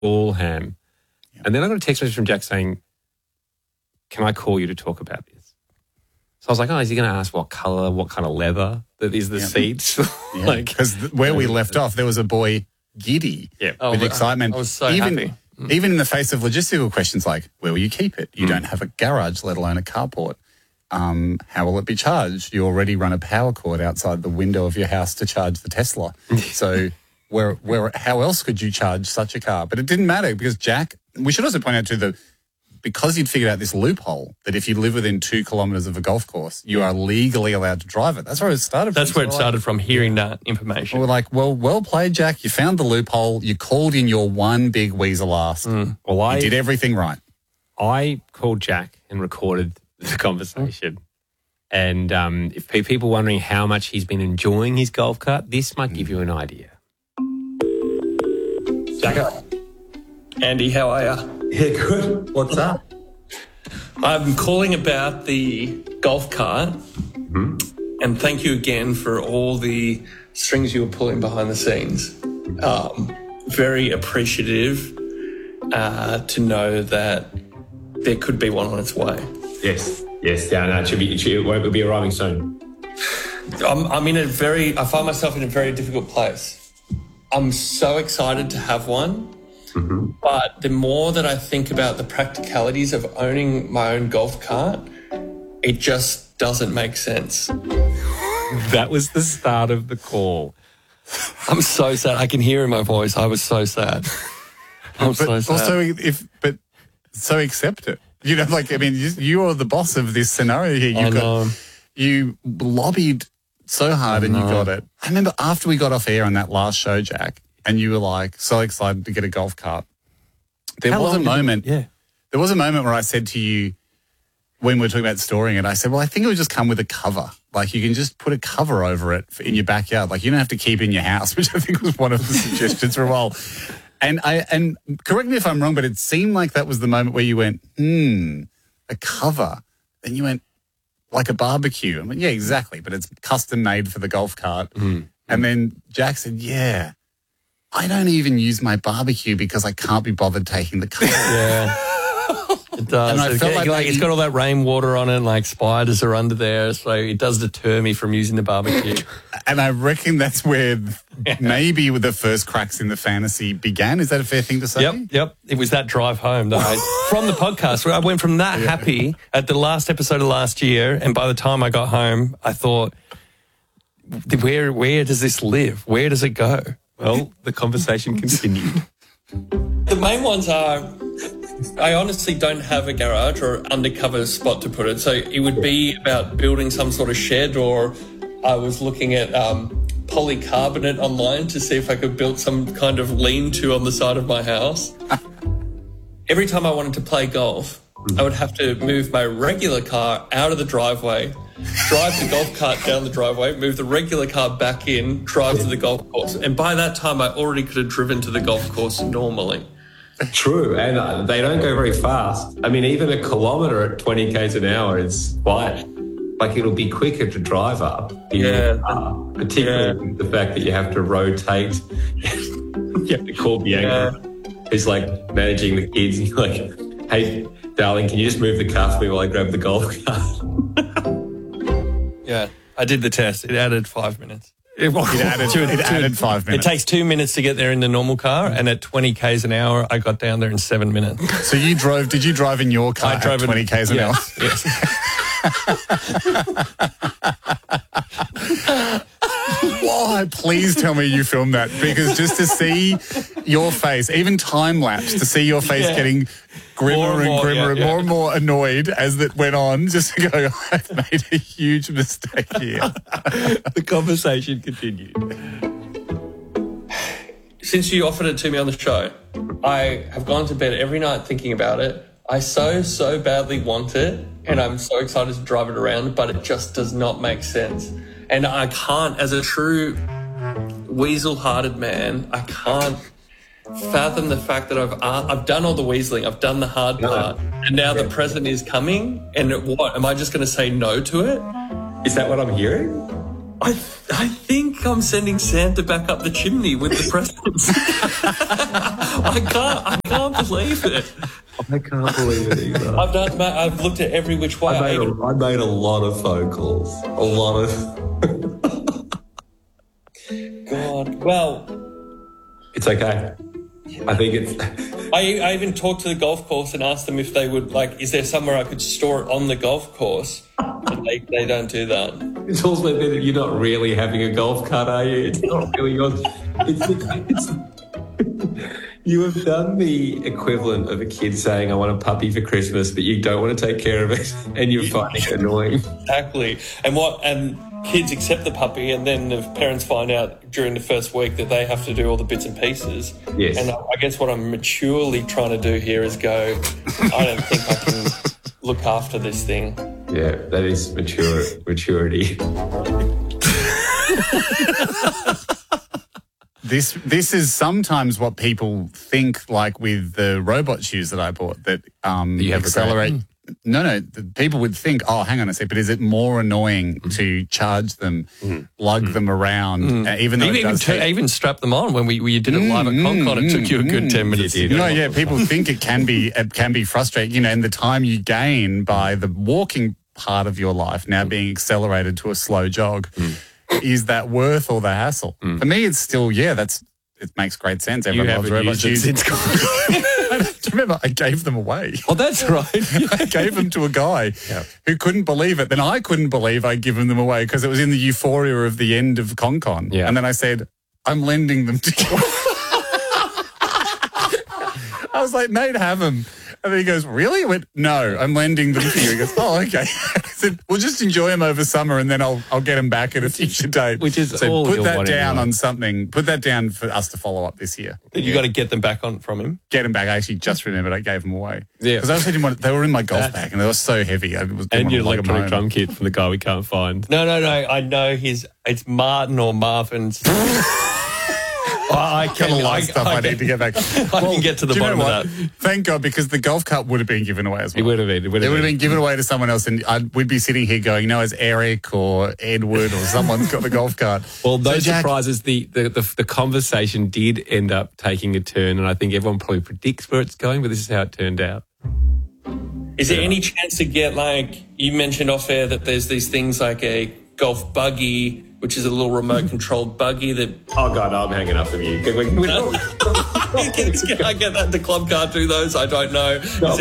all ham. Yeah. And then I got a text message from Jack saying, can I call you to talk about this? So I was like, is he going to ask what colour, what kind of leather that is the seats? Because where we left off, there was a boy giddy with excitement. I was so happy. Even in the face of logistical questions like, where will you keep it? You don't have a garage, let alone a carport. How will it be charged? You already run a power cord outside the window of your house to charge the Tesla. So how else could you charge such a car? But it didn't matter because Jack, we should also point out because he'd figured out this loophole that if you live within 2 kilometres of a golf course, you are legally allowed to drive it. That's where it started from. That's where it started from, hearing that information. We're like, well played, Jack. You found the loophole. You called in your one big weasel ass. Well, you did everything right. I called Jack and recorded the conversation. And if people wondering how much he's been enjoying his golf cart, this might give you an idea. Jack, Andy, how are you? Yeah, good. What's up? I'm calling about the golf cart, and thank you again for all the strings you were pulling behind the scenes. Very appreciative to know that there could be one on its way. Yes. Yeah, no, it will be arriving soon. I find myself in a very difficult place. I'm so excited to have one. But the more that I think about the practicalities of owning my own golf cart, it just doesn't make sense. That was the start of the call. I'm so sad. I can hear in my voice. I was so sad. I'm so sad. So accept it. You know, you are the boss of this scenario here. You lobbied so hard and you got it. I remember after we got off air on that last show, Jack, and you were like so excited to get a golf cart. There was a moment where I said to you, when we were talking about storing it, I said, well, I think it would just come with a cover. Like you can just put a cover over it in your backyard. Like you don't have to keep it in your house, which I think was one of the suggestions for a while. And correct me if I'm wrong, but it seemed like that was the moment where you went, a cover. And you went, like a barbecue. I went, yeah, exactly. But it's custom made for the golf cart. And then Jack said, yeah, I don't even use my barbecue because I can't be bothered taking the cover. Yeah. It does. And I felt like it's got all that rainwater on it, and like spiders are under there, so it does deter me from using the barbecue. And I reckon that's where maybe the first cracks in the fantasy began. Is that a fair thing to say? Yep. It was that drive home though. From the podcast, where I went from that happy at the last episode of last year, and by the time I got home, I thought, where does this live? Where does it go? Well, the conversation continued. The main ones are, I honestly don't have a garage or undercover spot to put it. So it would be about building some sort of shed, or I was looking at polycarbonate online to see if I could build some kind of lean-to on the side of my house. Every time I wanted to play golf, I would have to move my regular car out of the driveway, drive the golf cart down the driveway, move the regular car back in, drive to the golf course. And by that time, I already could have driven to the golf course normally. True, and they don't go very fast. I mean, even a kilometre at 20 k's an hour is quite, like it'll be quicker to drive up. Particularly the fact that you have to rotate. You have to call Bianca, who's like managing the kids, and you're like, hey, darling, can you just move the car for me while I grab the golf cart? Yeah, I did the test. It added 5 minutes. It added 5 minutes. It takes 2 minutes to get there in the normal car, and at 20 k's an hour, I got down there in 7 minutes. So did you drive in your car at 20 k's an hour? Yes. Why? Please tell me you filmed that, because just to see your face, even time-lapse, to see your face getting grimmer and grimmer and more and more annoyed as that went on, just to go, I've made a huge mistake here. The conversation continued. Since you offered it to me on the show, I have gone to bed every night thinking about it. I so badly want it, and I'm so excited to drive it around, but it just does not make sense. And I can't, as a true weasel-hearted man, I can't fathom the fact that I've done all the weaseling, I've done the hard part, and now the present is coming, and what, am I just going to say no to it? Is that what I'm hearing? I think I'm sending Santa back up the chimney with the presents. I can't believe it. I can't believe it either. I've looked at every which way. I made a lot of phone calls. A lot of. God. Well, it's okay. I think it's. I even talked to the golf course and asked them if they would is there somewhere I could store it on the golf course? And they don't do that. It's also that you're not really having a golf cart, are you? It's not really on. You have done the equivalent of a kid saying, I want a puppy for Christmas, but you don't want to take care of it, and you're finding it annoying. Exactly. And kids accept the puppy, and then the parents find out during the first week that they have to do all the bits and pieces. Yes. And I guess what I'm maturely trying to do here is go, I don't think I can look after this thing. Yeah, that is maturity. This is sometimes what people think, like with the robot shoes that I bought that you have accelerate. No, people would think, oh, hang on a sec, but is it more annoying to charge them, lug them around, even though even strap them on when we did it live at ConCon? It took you a good 10 minutes. People think it can be frustrating, and the time you gain by the walking part of your life now being accelerated to a slow jog. Is that worth all the hassle? For me, it's still, it makes great sense. Everyone loves robot shoes. Remember, I gave them away. Oh, that's right. I gave them to a guy who couldn't believe it. Then I couldn't believe I'd given them away because it was in the euphoria of the end of ConCon. Yeah. And then I said, I'm lending them to you. I was like, mate, have them. And then he goes, really? I went, no, I'm lending them to you. He goes, oh, okay. I said, we'll just enjoy them over summer and then I'll get them back at a future date. Which is so all put that wanting, down right? on something. Put that down for us to follow up this year. You got to get them back on from him. Get them back. I actually just remembered I gave them away. Yeah. Because I also didn't want, they were in my golf bag and they were so heavy. And your electronic drum kit from the guy we can't find. No. I know it's Martin or Marvin's. I need to get back. I can get to the bottom of that. Thank God, because the golf cart would have been given away as well. It would have been. It would have been given away to someone else, and we'd be sitting here going, as Eric or Edward or someone's got the golf cart. Well, those surprises, the conversation did end up taking a turn, and I think everyone probably predicts where it's going, but this is how it turned out. Is there any chance to get, you mentioned off air that there's these things like a golf buggy, which is a little remote-controlled buggy that... Oh, God, I'm hanging up from you. Can I get that? The club can't do those? I don't know.